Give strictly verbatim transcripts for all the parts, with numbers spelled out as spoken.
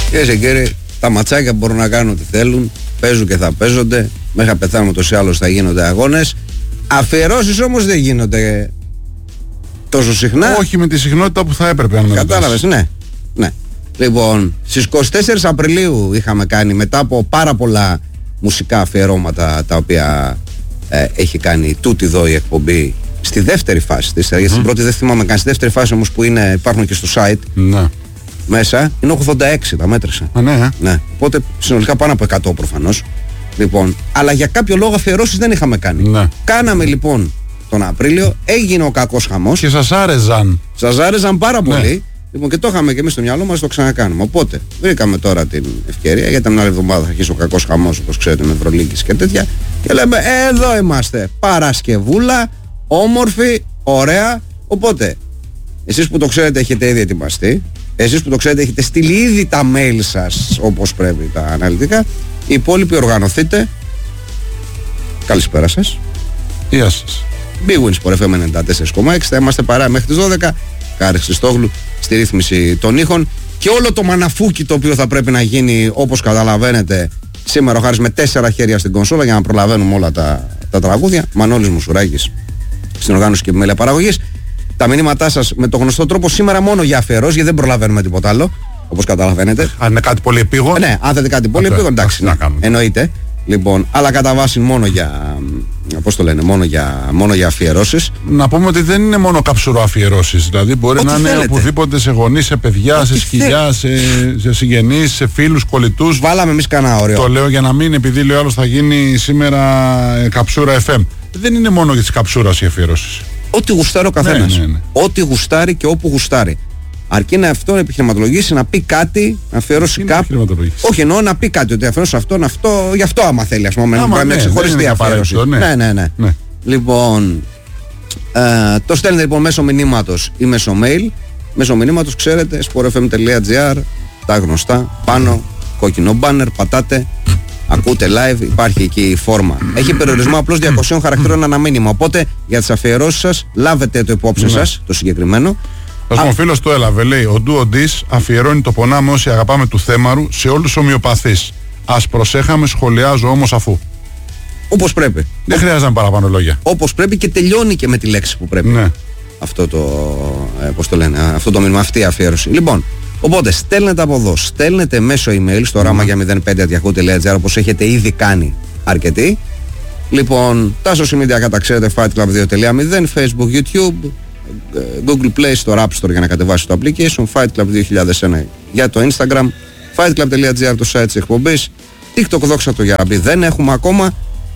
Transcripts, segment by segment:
Κυρίες και κύριοι, τα ματσάκια μπορούν να κάνουν ό,τι θέλουν, παίζουν και θα παίζονται. Μέχρι να πεθάνουμε ούτως ή άλλως θα γίνονται αγώνες. Αφιερώσεις όμως δεν γίνονται τόσο συχνά. Όχι με τη συχνότητα που θα έπρεπε. Αν κατάλαβες, ναι. ναι. Λοιπόν, στις εικοστή τέταρτη Απριλίου είχαμε κάνει, μετά από πάρα πολλά μουσικά αφιερώματα τα οποία ε, έχει κάνει τούτη εδώ η εκπομπή, στη δεύτερη φάση της. Mm. Στην πρώτη δεν θυμάμαι καν. Στη δεύτερη φάση όμως που είναι, υπάρχουν και στο site. Ναι. Μέσα είναι ογδόντα έξι, τα μέτρησα. Α, ναι, ναι. Οπότε συνολικά πάνω από εκατό προφανώς. Λοιπόν, αλλά για κάποιο λόγο αφιερώσεις δεν είχαμε κάνει. Ναι. Κάναμε λοιπόν τον Απρίλιο, έγινε ο κακός χαμός. Και σας άρεζαν. Σας άρεζαν πάρα ναι. πολύ. Λοιπόν, και το είχαμε και εμείς στο μυαλό μας, το ξανακάνουμε. Οπότε βρήκαμε τώρα την ευκαιρία, γιατί την άλλη εβδομάδα θα αρχίσει ο κακός χαμός, όπως ξέρετε, με Ευρωλίγκης και τέτοια. Και λέμε, εδώ είμαστε. Παρασκευούλα, όμορφη, ωραία. Οπότε, εσείς που το ξέρετε έχετε ήδη ετοιμαστεί. Εσείς που το ξέρετε έχετε στείλει ήδη τα mail σας όπως πρέπει, τα αναλυτικά. Οι υπόλοιποι οργανωθείτε. Καλησπέρα σας. Γεια σας. Big Wins Sport εφ εμ ενενήντα τέσσερα κόμμα έξι. Θα είμαστε παρά μέχρι τις δώδεκα. Χάρη Χριστόγλου στη ρύθμιση των ήχων. Και όλο το μαναφούκι το οποίο θα πρέπει να γίνει, όπως καταλαβαίνετε, σήμερα ο Χάρης με τέσσερα χέρια στην κονσόλα για να προλαβαίνουμε όλα τα, τα τραγούδια. Μανώλης Μουσουράκης στην οργάνωση και επιμέλεια παραγωγής. Τα μηνύματά σας με το γνωστό τρόπο σήμερα μόνο για αφιερώσεις, γιατί δεν προλαβαίνουμε τίποτα άλλο, όπως καταλαβαίνετε. Αν είναι κάτι πολύ επίγον. Ε, ναι, αν θέλετε κάτι πολύ επίγον, εντάξει. Ναι, εννοείται. Λοιπόν, αλλά κατά βάση μόνο για. Πώς το λένε, μόνο για, μόνο για αφιερώσεις. Να πούμε ότι δεν είναι μόνο καψουρό αφιερώσεις. Δηλαδή μπορεί Ό,τι να είναι θέλετε. Οπουδήποτε, σε γονείς, σε παιδιά, Ό,τι σε σκυλιά, σε, σε συγγενείς, σε φίλους, κολλητούς. Βάλαμε εμείς κανένα όριο. Το λέω για να μην, επειδή λέει ο άλλος θα γίνει σήμερα ε, καψούρα εφ εμ. Δεν είναι μόνο για τις καψούρας οι αφιερώσεις. Ό,τι γουστάρει ο καθένας. Ναι, ναι, ναι. Ό,τι γουστάρει και όπου γουστάρει. Αρκεί να αυτό να επιχειρηματολογήσει, να πει κάτι, να αφιερώσει κάπου. Όχι, εννοώ να πει κάτι, ότι αφιερώσει αυτόν, αυτό, γι' αυτό άμα θέλει, ας πούμε, να ναι, ξεχωριστεί αφιέρωση. Ναι. Ναι, ναι, ναι. ναι. Λοιπόν, ε, το στέλνετε λοιπόν μέσω μηνύματος ή μέσω mail. Μέσω μηνύματος, ξέρετε, sport f m dot g r, τα γνωστά, πάνω, κόκκινο μπάνερ, πατάτε. Ακούτε live, υπάρχει εκεί η φόρμα. Έχει περιορισμό απλώς διακοσίων χαρακτήρων ένα μήνυμα. Οπότε για τις αφιερώσεις σας, λάβετε το υπόψη ναι. σας, το συγκεκριμένο. Ας πούμε, ο φίλος του έλαβε, λέει: ο Ντουο Ντις αφιερώνει το πονάμε όσοι αγαπάμε του Θέμαρου σε όλους τους ομοιοπαθείς. Ας προσέχαμε, σχολιάζω όμως αφού. Όπως πρέπει. Δεν χρειάζεται παραπάνω λόγια. Όπως πρέπει και τελειώνει και με τη λέξη που πρέπει. Ναι. Αυτό το, ε, πώς το λένε, αυτό το μήνυμα, αυτή η αφιέρωση. Λοιπόν, οπότε στέλνετε από εδώ, στέλνετε μέσω email στο ράμα για μηδέν πέντε at yahoo dot gr, όπως έχετε ήδη κάνει αρκετοί. Λοιπόν, τα social media καταξέρετε, fightclub δύο τελεία μηδέν, Facebook, YouTube, Google Play στο App Store για να κατεβάσει το application, Fight Club δύο χιλιάδες ένα για το Instagram, fightclub.gr το site της εκπομπής, TikTok δόξα το Γιαραμπή δεν έχουμε ακόμα.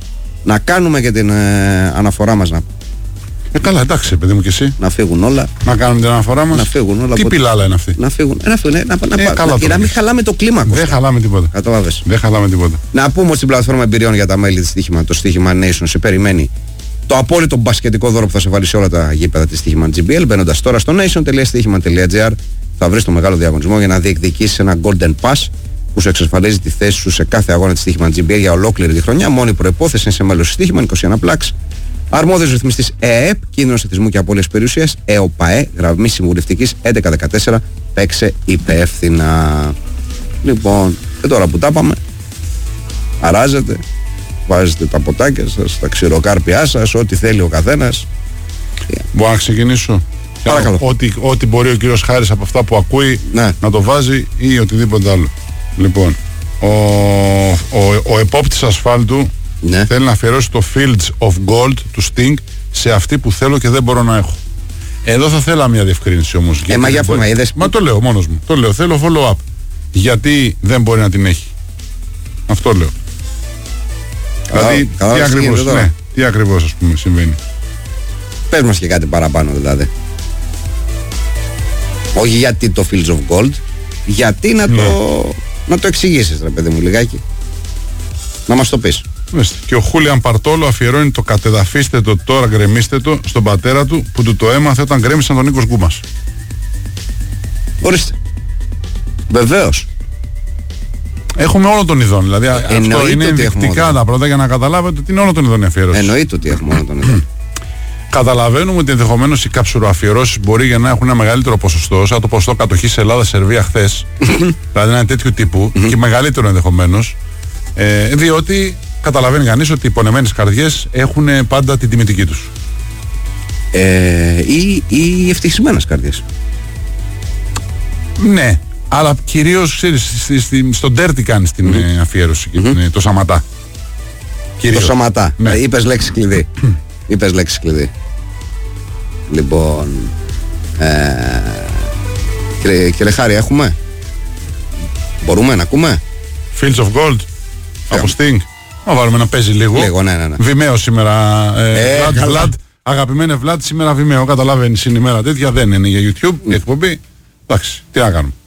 Να κάνουμε και την ε, αναφορά μας να... Ε, καλά, εντάξει, παιδί μου, και εσύ. Να φύγουν όλα. Να κάνουμε την αναφορά μας. Να φύγουν όλα. Τι πιλάλα είναι αυτή. Να φύγουν. Ε, να φύγουν. Ε, να, να, ε, να, καλά να, να μην χαλάμε το κλίμα. Δεν χαλάμε τίποτα. Κατάλαβες. Δεν χαλάμε τίποτα. Να πούμε ότι στην πλατφόρμα εμπειριών για τα μέλη της στοίχημα, το στοίχημα Nation, σε περιμένει το απόλυτο μπασκετικό δώρο που θα σε βάλει σε όλα τα γήπεδα της στοίχημα τζι μπι ελ. Μπαίνοντας τώρα στο nation τελεία στοίχημα τελεία gr θα βρεις το μεγάλο διαγωνισμό για να διεκδικήσεις ένα Golden Pass που σου εξασφαλίζει τη θέση σου σε κάθε αγώνα της στοίχημα τζι μπι ελ για ολόκληρη τη χρονιά. Μόνη προϋπόθεση είναι σε μέλος της στοίχημα, είκοσι ένα Plus. Αρμόδιος ρυθμιστής ΕΕΠ, κίνδυνος εθισμού και απώλειας περιουσίας, ΕΟΠΑΕ, γραμμή συμβουλευτικής έντεκα δεκατέσσερα, παίξε υπεύθυνα. Λοιπόν, και τώρα που τα πάμε, αράζετε, βάζετε τα ποτάκια σας, τα ξηροκάρπια σας, ό,τι θέλει ο καθένας. Μπορώ να ξεκινήσω. Παρακαλώ. Ό,τι, ό,τι μπορεί ο κύριος Χάρης από αυτά που ακούει ναι. να το βάζει ή οτιδήποτε άλλο. Λοιπόν, ο, ο, ο επόπτης ασφάλτου ναι. θέλει να αφιερώσει το Fields of Gold του Sting σε αυτή που θέλω και δεν μπορώ να έχω. Εδώ θα θέλα μια διευκρίνηση όμως. Ε, μα, για μπορεί... είδες... μα το λέω μόνος μου. Το λέω. Θέλω follow-up. Γιατί δεν μπορεί να την έχει. Αυτό λέω. Καλά, δηλαδή, καλά, τι, ακριβώς, ναι, τι ακριβώς ας πούμε συμβαίνει. Πες μας και κάτι παραπάνω δηλαδή. Όχι γιατί το Fields of Gold, γιατί να, ναι. το, να το εξηγήσεις ρε παιδί μου λιγάκι. Να μας το πεις. Και ο Χούλιαν Παρτόλο αφιερώνει το κατεδαφίστε το τώρα γκρεμίστε το στον πατέρα του που του το έμαθε όταν γκρέμισαν τον Νίκος Γκούμας. Ορίστε. Βεβαίως. Έχουμε όλων των ειδών. Δηλαδή ε, αυτό είναι ενδεικτικά τα πρώτα για να καταλάβετε ότι είναι όλων των ειδών η αφιέρωση. Εννοείται ότι έχουμε όλων των ειδών. Καταλαβαίνουμε ότι ενδεχομένως οι καψουροαφιερώσεις μπορεί για να έχουν ένα μεγαλύτερο ποσοστό, σαν το ποσοστό κατοχής Ελλάδα-Σερβία χθες, δηλαδή ένα τέτοιο τύπου, και μεγαλύτερο ενδεχομένως, ε, διότι καταλαβαίνει κανείς ότι οι πονεμένες καρδιές έχουν πάντα την τιμητική τους. Ε, ή, ή ευτυχισμένες καρδιές. Ναι, αλλά κυρίως ξέρεις, στη, στη, στον Ντέρτι κάνεις την mm-hmm. αφιέρωση, mm-hmm. την, το Σαματά. Κυρίως. Το Σαματά. Ναι. Είπες λέξη κλειδί. Είπες λέξη κλειδί. Λοιπόν, ε, κύριε, κύριε Χάρη, έχουμε? Μπορούμε να ακούμε? Fields of Gold, από Sting. Να βάλουμε να παίζει λίγο. Λίγο, ναι, ναι, ναι. Vimeo σήμερα. Ε, ε, Vlad, Vlad, αγαπημένε Vlad, σήμερα Vimeo. Καταλαβαίνεις, είναι η μέρα τέτοια, δεν είναι για YouTube η εκπομπή. Εντάξει, τι να κάνουμε.